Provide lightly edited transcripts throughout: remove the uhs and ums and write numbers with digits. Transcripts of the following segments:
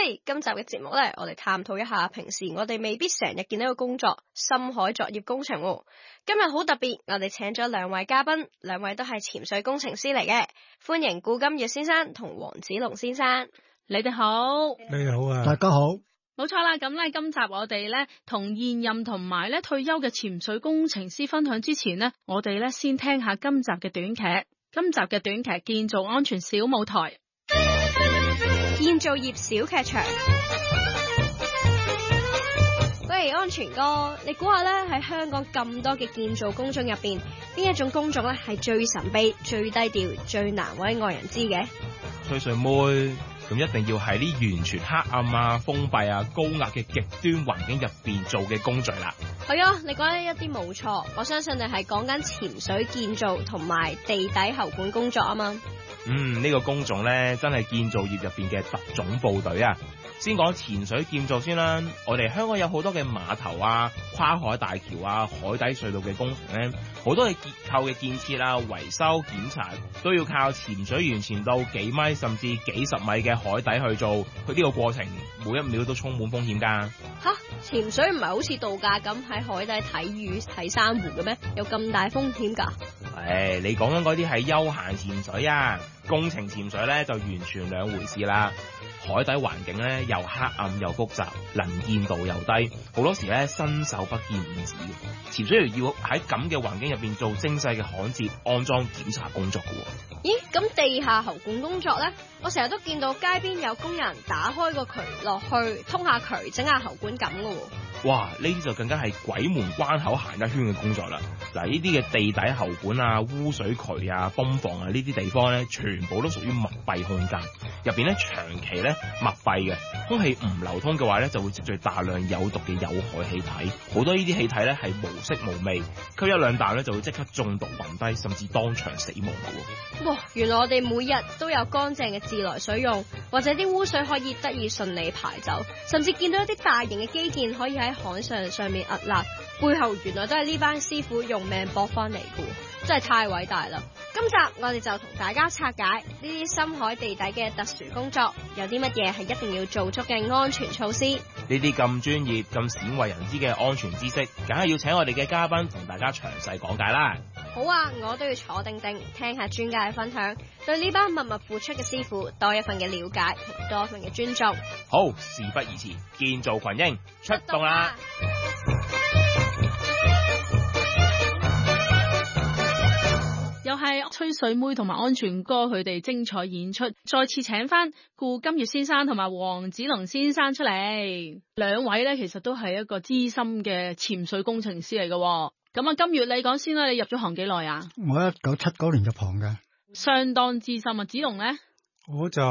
今集嘅節目呢，我哋探討一下平時我哋未必成日見到嘅工作——深海作業工程。今日好特別，我哋請咗兩位嘉賓，兩位都係潛水工程師嚟嘅，歡迎顧金月先生同黃子龍先生。 你哋好， 你好啊， 大家好。 冇錯啦，咁咧今集我哋咧同現任同埋咧退休嘅潛水工程師分享之前呢，我哋咧先聽下今集嘅短劇。今集嘅短劇建造安全小舞台， 建造業小劇場。喂，安全哥，你估下咧喺香港咁多嘅建造工種入邊，邊一種工種咧係最神秘、最低調、最難為外人知嘅？ 吹水妹，咁一定要喺啲完全黑暗啊、封閉啊、高壓嘅極端環境入邊做嘅工序啦。 係啊，你講得一啲冇錯，我相信你係講緊潛水建造同埋地底喉管工作啊嘛。 呢個工種咧真係建造業入邊嘅特種部隊啊！先講潛水建造先啦，我哋香港有好多嘅碼頭啊、跨海大橋啊、海底隧道嘅工程咧，好多嘅結構嘅建設啊、維修檢查都要靠潛水員潛到幾米甚至幾十米嘅海底去做，佢呢個過程每一秒都充滿風險㗎。 吓，潛水唔係好似度假咁喺海底睇魚睇珊瑚嘅咩？有咁大風險㗎？ 你講緊嗰啲係休閒潛水啊，工程潛水咧就完全兩回事啦。海底環境咧又黑暗又複雜，能見度又低，好多時咧伸手不見五指。潛水員要喺咁嘅環境入邊做精細嘅焊接、安裝、檢查工作嘅喎。 咦，咁地下喉管工作咧，我成日都見到街邊有工人打開個渠落去通下渠、整下喉管咁嘅喎。 哇！呢啲就更加係鬼門關口行一圈嘅工作啦。嗱，呢啲嘅地底喉管啊、污水渠啊、泵房啊呢啲地方咧，全部都屬於密閉空間，入邊咧長期咧密閉嘅，空氣唔流通嘅話咧，就會積聚大量有毒嘅有害氣體。好多呢啲氣體咧係無色無味，吸一兩啖咧就會即刻中毒暈低，甚至當場死亡嘅喎。 哇！原來我哋每日都有乾淨嘅自來水用，或者啲污水可以得以順利排走，甚至見到一啲大型嘅基建可以喺海上面屹立，背後原來都係呢班師傅用命搏翻嚟嘅，真係太偉大啦！今集我哋就同大家拆解呢啲深海地底嘅特殊工作，有啲乜嘢係一定要做足嘅安全措施。 呢啲咁專業、咁鮮為人知嘅安全知識，梗係要請我哋嘅嘉賓同大家詳細講解啦。 好啊，我都要坐定定聽下專家嘅分享，對呢班默默付出嘅師傅多一份嘅了解同多一份嘅尊重。 好，事不宜遲，建造群英出動啦！ 又係吹水妹同埋安全哥佢哋精彩演出，再次請翻顧金月先生同埋黃子龍先生出嚟。兩位咧其實都係一個資深嘅潛水工程師嚟嘅。咁啊，金月你講先啦，你入咗行幾耐啊？ 我1979年入行嘅， 相當資深啊。子龍咧？ 我就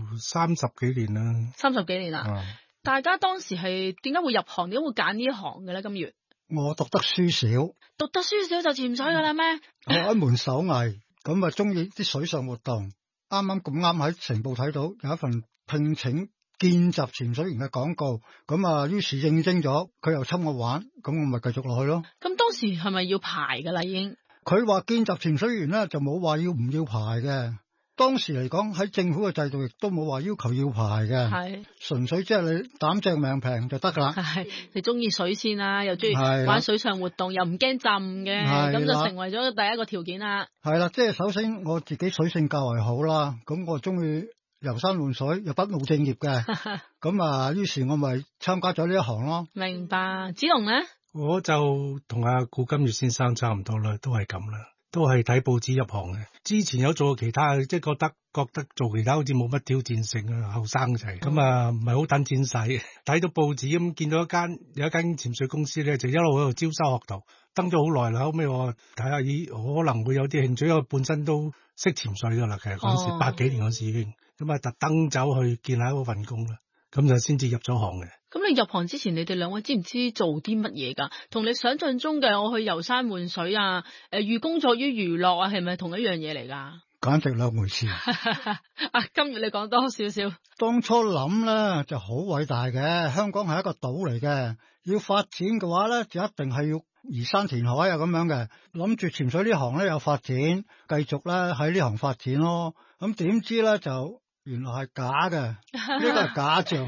30幾年啦。 30幾年啦。大家當時係點解會入行？點解會揀呢一行嘅咧？金月？ 我讀得書少。讀得書少就潛水噶啦咩？ 我一門手藝，咁啊中意啲水上活動。啱喺晴報睇到有一份聘請見習潛水員嘅廣告，咁啊於是應徵咗，佢又侵我玩，咁我咪繼續落去咯。 咁當時係咪要排噶啦？已經佢話見習潛水員咧就冇話要唔要排嘅。當時嚟講喺政府嘅制度亦都冇話要求要排嘅，係純粹即係你膽正命平就得噶啦。係你中意水先啦，又中意玩水上活動，又唔驚浸嘅，咁就成為咗第一個條件啦。 係啦，即係首先我自己水性較為好啦，咁我中意遊山玩水，又不務正業嘅，咁啊，於是我咪參加咗呢一行咯。 明白。子龍咧？ 我就同阿顧金月先生差唔多啦，都係咁啦。都係睇報紙入行嘅，之前有做過其他，即係覺得做其他好似冇乜挑戰性啊，後生仔咁啊，唔係好等錢使。睇到報紙咁，見到有一間潛水公司咧，就一路喺度招收學徒，登咗好耐啦。後尾我睇下，可能會有啲興趣，因為本身都識潛水噶啦，其實嗰時80幾年嗰時已經咁啊，特登走去見下嗰份工啦，咁就先至入咗行嘅。 咁你入行之前，你哋兩位知唔知做啲乜嘢㗎？同你想象中嘅我去遊山玩水啊，寓工作於娛樂啊，係咪同一樣嘢嚟㗎？ 簡直兩回事。 今日你講多少少。 當初諗咧就好偉大嘅，香港係一個島嚟嘅，要發展嘅話咧就一定係要移山填海啊咁樣嘅。諗住潛水呢行咧有發展，繼續咧喺呢行發展咯。咁點知咧就原來係假嘅，呢個係假象